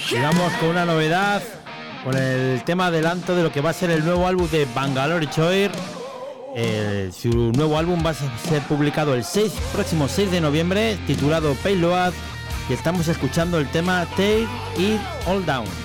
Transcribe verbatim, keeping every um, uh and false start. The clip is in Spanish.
Llegamos con una novedad, con el tema adelanto de lo que va a ser el nuevo álbum de Bangalore Choir. Eh, su nuevo álbum va a ser publicado el seis, próximo seis de noviembre, titulado Payload, y estamos escuchando el tema Take It All Down.